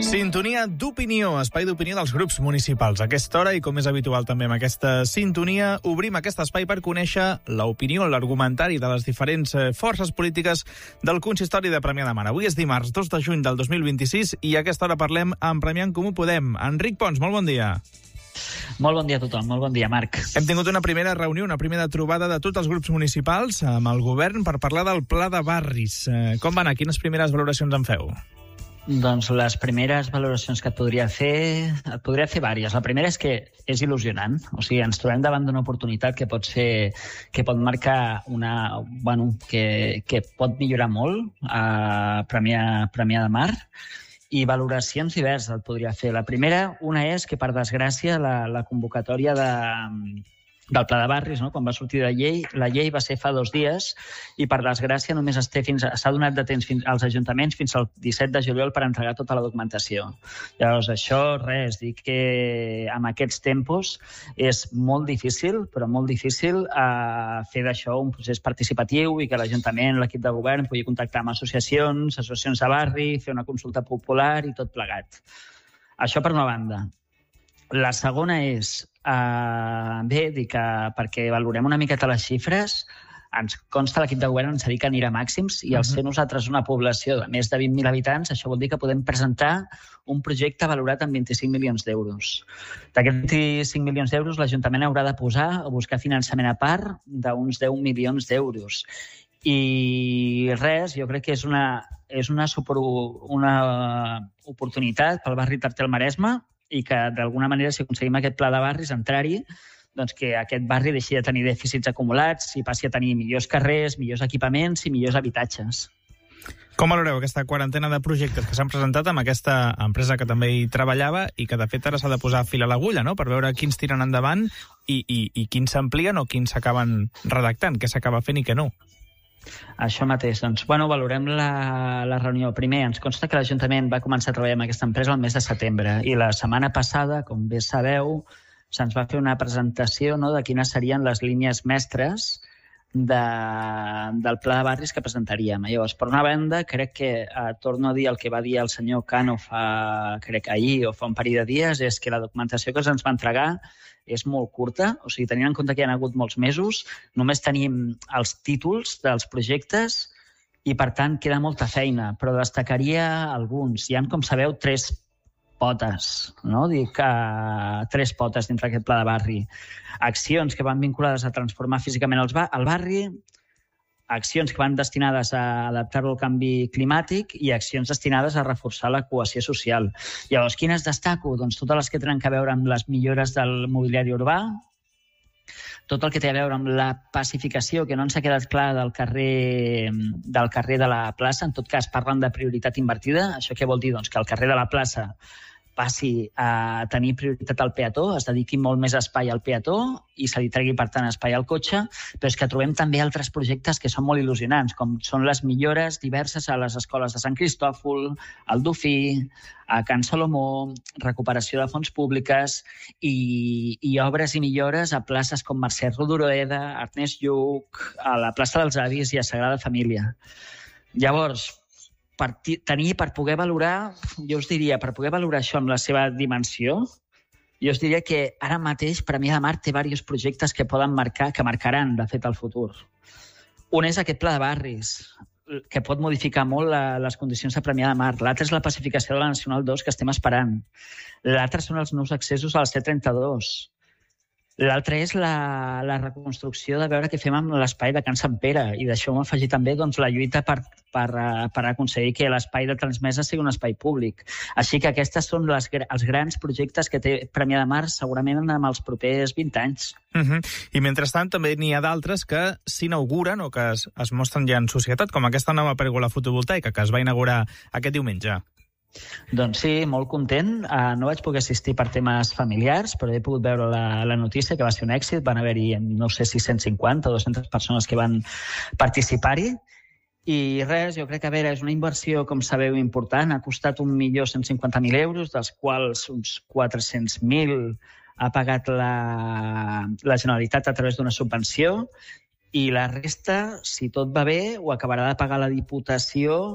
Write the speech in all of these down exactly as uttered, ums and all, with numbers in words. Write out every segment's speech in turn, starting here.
Sintonia d'opinió, espai d'opinió dels grups municipals. A aquesta hora, i com és habitual també amb aquesta sintonia, obrim aquest espai per conèixer l'opinió, l'argumentari de les diferents forces polítiques del consistori de Premià de Mar. Avui és dimarts, dos de juny del dos mil vint-i-sis, i a aquesta hora parlem amb Premià en Comú Podem. Enric Pons, molt bon dia. Molt bon dia a tothom, molt bon dia, Marc. Hem tingut una primera reunió, una primera trobada de tots els grups municipals amb el govern per parlar del pla de barris. Com va anar? Quines primeres valoracions en feu? Doncs les primeres valoracions que et podria fer... Et podria fer diverses. La primera és que és il·lusionant. O sigui, ens trobem davant d'una oportunitat que pot ser... que pot marcar una... Bueno, que, que pot millorar molt a Premià, Premià de Mar, i valoracions diverses et podria fer. La primera, una és que, per desgràcia, la, la convocatòria de... del pla de barris, no? Quan va sortir la llei, la llei va ser fa dos dies i, per desgràcia, només es té fins a, s'ha donat de temps fins als ajuntaments fins al disset de juliol per entregar tota la documentació. Llavors, això, res, dic que amb aquests tempos és molt difícil, però molt difícil eh, fer d'això un procés participatiu i que l'Ajuntament, l'equip de govern, pugui contactar amb associacions, associacions de barri, fer una consulta popular i tot plegat. Això per una banda. La segona és, eh, bé, dir que perquè valorem una miqueta les xifres, ens consta l'equip de govern ens ha dit que anirà a màxims i al ser nosaltres una població de més de vint mil habitants, això vol dir que podem presentar un projecte valorat en vint-i-cinc milions d'euros. D'aquests vint-i-cinc milions d'euros, l'Ajuntament haurà de posar o buscar finançament a part d'uns deu milions d'euros. I res, jo crec que és una, és una, super, una oportunitat pel barri Tartel-Maresme i que, d'alguna manera, si aconseguim aquest pla de barris, entrar-hi, doncs que aquest barri deixi de tenir dèficits acumulats i passi a tenir millors carrers, millors equipaments i millors habitatges. Com valoreu aquesta quarantena de projectes que s'han presentat amb aquesta empresa que també hi treballava i que, de fet, ara s'ha de posar fil a l'agulla, no?, per veure quins tiren endavant i, i, i quins s'amplien o quins s'acaben redactant, què s'acaba fent i què no? Això mateix. Doncs, bueno, valorem la, la reunió. Primer, ens consta que l'Ajuntament va començar a treballar amb aquesta empresa el mes de setembre i la setmana passada, com bé sabeu, se'ns va fer una presentació, no?, de quines serien les línies mestres de, del pla de barris que presentaríem. Llavors, per una banda, crec que, eh, torno a dir el que va dir el senyor Cano fa, crec ahir o fa un parell de dies, és que la documentació que se'ns va entregar és molt curta, o sigui, tenint en compte que hi ha hagut molts mesos, només tenim els títols dels projectes i, per tant, queda molta feina, però destacaria alguns. Hi ha, com sabeu, tres potes, no? Dic, uh, tres potes dintre d'aquest pla de barri. Accions que van vinculades a transformar físicament el, el barri, accions que van destinades a adaptar-lo al canvi climàtic i accions destinades a reforçar la cohesió social. Llavors, quines destaco? Doncs totes les que tenen a veure amb les millores del mobiliari urbà, tot el que té a veure amb la pacificació, que no ens ha quedat clar del carrer, del carrer de la plaça. En tot cas, parlen de prioritat invertida. Això què vol dir? Doncs que el carrer de la plaça passi a tenir prioritat al peató, es dediqui molt més espai al peató i se li tregui, per tant, espai al cotxe, però és que trobem també altres projectes que són molt il·lusionants, com són les millores diverses a les escoles de Sant Cristòfol, al Dofí, a Can Salomó, recuperació de fonts públiques i, i obres i millores a places com Mercè Rodoreda, Ernest Lluch, a la plaça dels Avis i a Sagrada Família. Llavors, per tenir, per poder valorar, jo us diria, per poder valorar això amb la seva dimensió, jo us diria que ara mateix Premià de Mar té diversos projectes que poden marcar, que marcaran, de fet, el futur. Un és aquest pla de barris, que pot modificar molt la, les condicions de Premià de Mar. L'altre és la pacificació de la Nacional dos, que estem esperant. L'altre són els nous accessos a la C trenta-dos. L'altre és la, la reconstrucció de veure què fem amb l'espai de Can Sant Pere i d'això hem afegit també doncs, la lluita per, per, per aconseguir que l'espai de transmesa sigui un espai públic. Així que aquests són les, els grans projectes que té Premià de Mar segurament en els propers vint anys. Uh-huh. I mentrestant també n'hi ha d'altres que s'inauguren o que es, es mostren ja en societat, com aquesta nova pèrgola fotovoltaica que es va inaugurar aquest diumenge. Doncs sí, molt content. Uh, no vaig poder assistir per temes familiars, però he pogut veure la, la notícia, que va ser un èxit. Van haver-hi, no sé si cent cinquanta o dues-centes persones que van participar-hi. I res, jo crec que a veure, és una inversió, com sabeu, important. Ha costat un milió cent cinquanta mil euros, dels quals uns quatre-cents mil ha pagat la, la Generalitat a través d'una subvenció i la resta, si tot va bé, ho acabarà de pagar la Diputació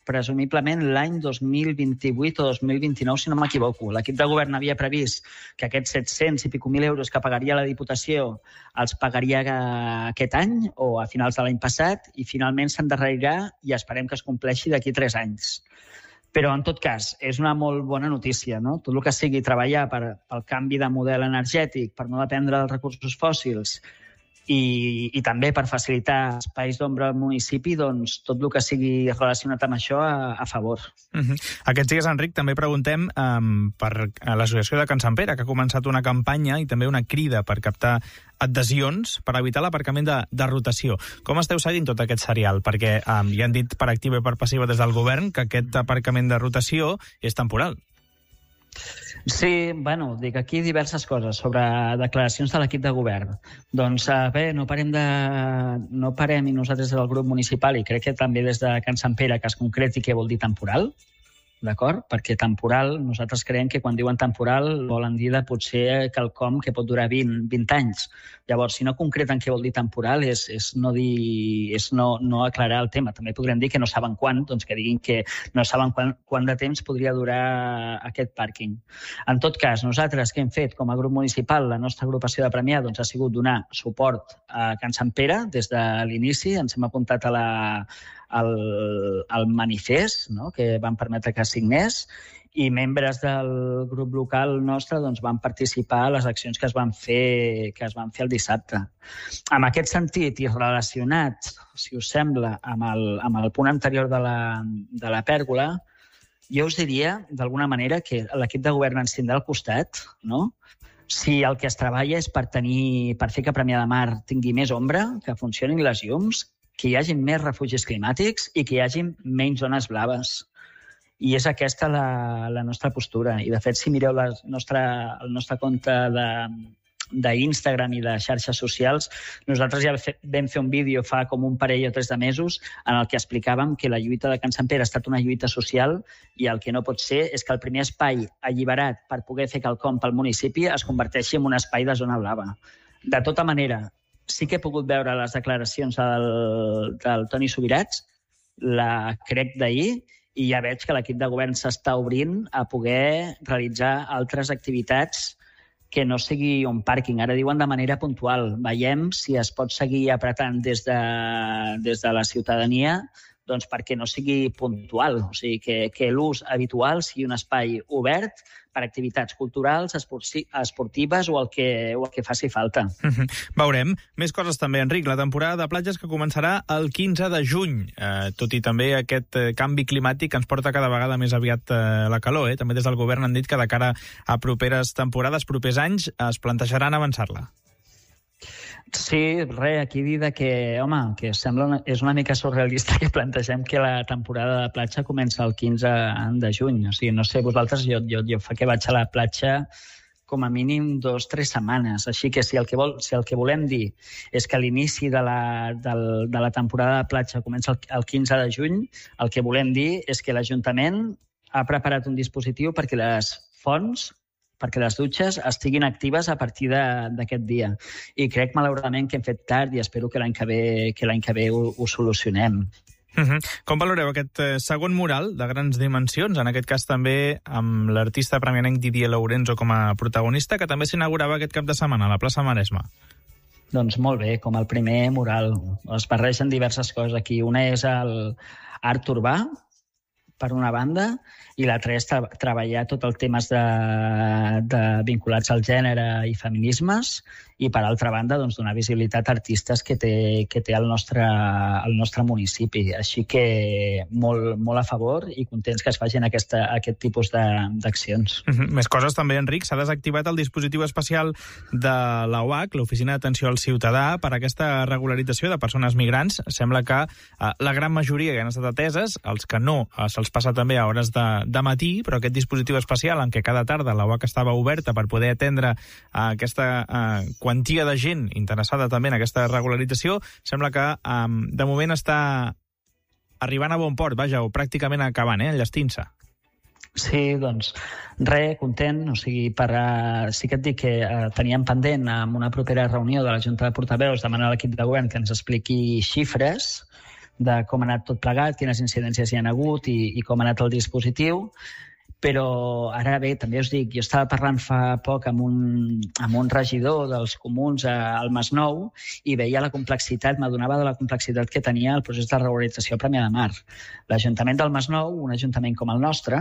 presumiblement l'any dos mil vint-i-vuit o dos mil vint-i-nou, si no m'equivoco. L'equip de govern havia previst que aquests set-cents i pico mil euros que pagaria la Diputació els pagaria aquest any o a finals de l'any passat i finalment s'endarrerirà i esperem que es compleixi d'aquí tres anys. Però, en tot cas, és una molt bona notícia, no? Tot el que sigui treballar per, pel canvi de model energètic, per no dependre dels recursos fòssils i, i també per facilitar espais d'ombra al municipi, doncs tot el que sigui relacionat amb això a, a favor. Uh-huh. Aquests dies, Enric, també preguntem um, per l'Associació de Can Sant Pere, que ha començat una campanya i també una crida per captar adhesions per evitar l'aparcament de, de rotació. Com esteu seguint tot aquest serial? Perquè um, ja han dit per activa i per passiva des del govern que aquest aparcament de rotació és temporal. Sí, bueno, dic aquí diverses coses sobre declaracions de l'equip de govern. Doncs eh, bé, no parem de... no parem i nosaltres des del grup municipal i crec que també des de Can Sant Pere que es concreti què vol dir temporal, d'acord? Perquè temporal, nosaltres creiem que quan diuen temporal volen dir de potser quelcom que pot durar vint, vint anys. Llavors, si no concreten què vol dir temporal és, és, no, dir, és no, no aclarar el tema. També podrem dir que no saben quan, doncs que diguin que no saben quan, quan de temps podria durar aquest pàrquing. En tot cas, nosaltres què hem fet com a grup municipal, la nostra agrupació de Premià doncs, ha sigut donar suport a Can Sant Pere des de l'inici. Ens hem apuntat a la El, el manifest, no?, que van permetre que signés, i membres del grup local nostre doncs, van participar a les accions que es van fer, que es van fer el dissabte. En aquest sentit, i relacionat, si us sembla, amb el, amb el punt anterior de la, de la pèrgola, jo us diria, d'alguna manera, que l'equip de govern ens tindrà al costat, no?, si el que es treballa és per, tenir, per fer que Premià de Mar tingui més ombra, que funcionin les llums, que hi hagi més refugis climàtics i que hi hagi menys zones blaves. I és aquesta la, la nostra postura. I, de fet, si mireu la nostra, el nostre compte d'Instagram i de xarxes socials, nosaltres ja vam fer un vídeo fa com un parell o tres de mesos en el que explicàvem que la lluita de Can Sant Pere ha estat una lluita social i el que no pot ser és que el primer espai alliberat per poder fer quelcom pel municipi es converteixi en un espai de zona blava. De tota manera, sí que he pogut veure les declaracions del, del Toni Subirats, la crec d'ahir, i ja veig que l'equip de govern s'està obrint a poder realitzar altres activitats que no sigui un pàrquing. Ara diuen de manera puntual. Veiem si es pot seguir apretant des de, des de la ciutadania doncs perquè no sigui puntual, o sigui, que, que l'ús habitual sigui un espai obert per activitats culturals, esportives o el que, o el que faci falta. Mm-hmm. Veurem. Més coses també, Enric. La temporada de platges que començarà el quinze de juny. Eh, tot i també aquest eh, canvi climàtic ens porta cada vegada més aviat eh, la calor. Eh? També des del govern han dit que de cara a properes temporades, propers anys, es plantejaran avançar-la. Sí, res, aquí dir que, home, que sembla una, és una mica surrealista que plantegem que la temporada de platja comença el quinze de juny. O sigui, no sé, vosaltres, jo, jo, jo fa que vaig a la platja com a mínim dos o tres setmanes. Així que si el que, vol, si el que volem dir és que l'inici de, la, de, de la temporada de platja comença el, el quinze de juny, el que volem dir és que l'Ajuntament ha preparat un dispositiu perquè les fonts perquè les dutxes estiguin actives a partir d'aquest dia. I crec, malauradament, que hem fet tard i espero que l'any que ve, que l'any que ve ho, ho solucionem. Uh-huh. Com valoreu aquest eh, segon mural de grans dimensions, en aquest cas també amb l'artista premianenc Didier Lourenço com a protagonista, que també s'inaugurava aquest cap de setmana a la plaça Maresme? Doncs molt bé, com el primer mural. Es barregen diverses coses aquí. Una és l'art urbà, per una banda, i l'altra és tra treballar tot el temes de, de, vinculats al gènere i feminismes, i per altra banda doncs, donar visibilitat a artistes que té, que té el, nostre, el nostre municipi. Així que molt, molt a favor i contents que es facin aquesta, aquest tipus d'accions. Mm-hmm. Més coses també, Enric. S'ha desactivat el dispositiu especial de l'O H, l'Oficina d'Atenció al Ciutadà, per aquesta regularització de persones migrants. Sembla que eh, la gran majoria ja han estat ateses, els que no eh, se'ls passa també a hores de, de matí, però aquest dispositiu especial en què cada tarda l'O H estava oberta per poder atendre eh, aquesta eh, quantia de gent interessada també en aquesta regularització, sembla que eh, de moment està arribant a bon port, vaja, o pràcticament acabant, eh, enllestint-se. Sí, doncs, res, content. O sigui, per, uh, sí que et dic que uh, teníem pendent amb una propera reunió de la Junta de Portaveus demanar a l'equip de govern que ens expliqui xifres, de com ha anat tot plegat, quines incidències hi ha hagut i, i com ha anat el dispositiu. Però ara bé, també us dic, jo estava parlant fa poc amb un, amb un regidor dels comuns al Masnou i veia la complexitat, m'adonava de la complexitat que tenia el procés de regularització a Premià de Mar. L'Ajuntament del Masnou, un ajuntament com el nostre,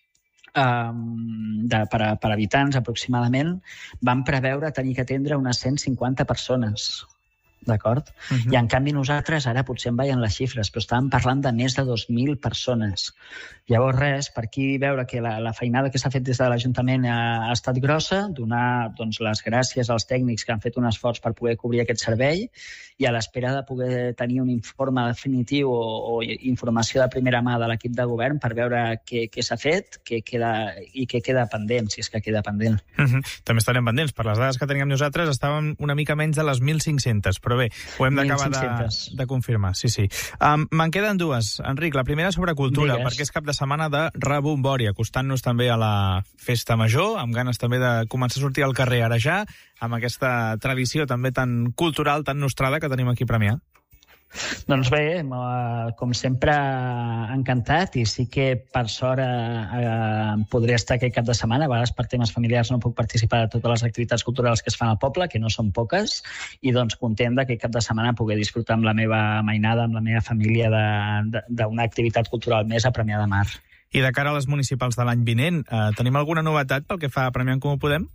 um, de, per, a, per habitants aproximadament, van preveure tenir que atendre unes cent cinquanta persones. D'acord? Uh-huh. I en canvi nosaltres, ara potser em veien les xifres, però estàvem parlant de més de dos mil persones. Llavors res, per aquí veure que la, la feinada que s'ha fet des de l'Ajuntament ha, ha estat grossa, donar doncs, les gràcies als tècnics que han fet un esforç per poder cobrir aquest servei i a l'espera de poder tenir un informe definitiu o, o informació de primera mà de l'equip de govern per veure què, què s'ha fet què queda, i què queda pendent, si és que queda pendent. Uh-huh. També estarem pendents. Per les dades que teníem nosaltres estàvem una mica menys de les mil cinc-centes, però bé, ho hem d'acabar de, de confirmar. Sí, sí. Um, me'n queden dues, Enric. La primera sobre cultura, Digues. Perquè és cap de setmana de rebombori, acostant-nos també a la festa major, amb ganes també de començar a sortir al carrer ara ja, amb aquesta tradició també tan cultural, tan nostrada que tenim aquí a Premià. Doncs bé, com sempre, encantat, i sí que per sort eh, podré estar aquest cap de setmana. A vegades per temes familiars no puc participar de totes les activitats culturals que es fan al poble, que no són poques, i doncs content d'aquest cap de setmana poder disfrutar amb la meva mainada, amb la meva família, d'una activitat cultural més a Premià de Mar. I de cara a les municipals de l'any vinent, eh, tenim alguna novetat pel que fa a Premià en Comú Podem?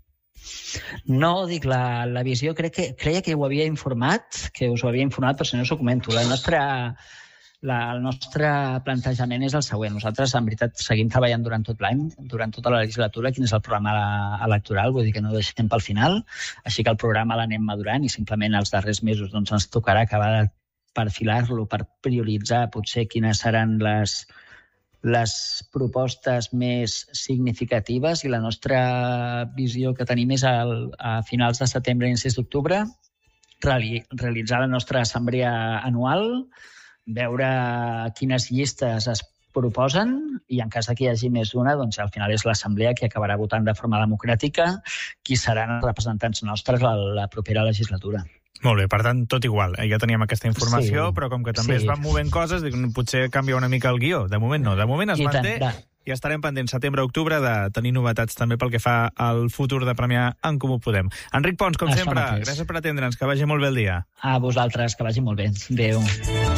No, dic, la, la visió crec que, creia que ho havia informat, que us ho havia informat, però si no us ho comento. La nostra, la, el nostre plantejament és el següent. Nosaltres, en veritat, seguim treballant durant tot l'any, durant tota la legislatura, quin és el programa electoral, vull dir que no ho deixem pel final, així que el programa l'anem madurant i simplement els darrers mesos doncs, ens tocarà acabar de perfilar-lo per prioritzar potser quines seran les... les propostes més significatives, i la nostra visió que tenim és al, a finals de setembre i inicis d'octubre reali, realitzar la nostra assemblea anual, veure quines llistes es proposen i en cas que hi hagi més d'una, doncs al final és l'assemblea que acabarà votant de forma democràtica qui seran els representants nostres a la propera legislatura. Molt bé, per tant, tot igual. Ja teníem aquesta informació, sí, però com que també sí. es van movent coses, dic, potser canvia una mica el guió. De moment no, de moment es I manté tant, i estarem pendents setembre-octubre de tenir novetats també pel que fa al futur de Premià en Comú Podem. Enric Pons, com Això sempre, mateix. Gràcies per atendre'ns, que vagi molt bé el dia. A vosaltres, que vagi molt bé. Adéu.